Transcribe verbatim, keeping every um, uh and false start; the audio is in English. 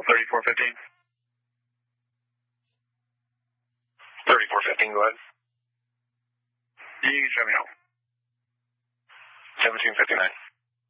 thirty-four fifteen. thirty-four fifteen, go ahead. You can show me home. seventeen fifty-nine.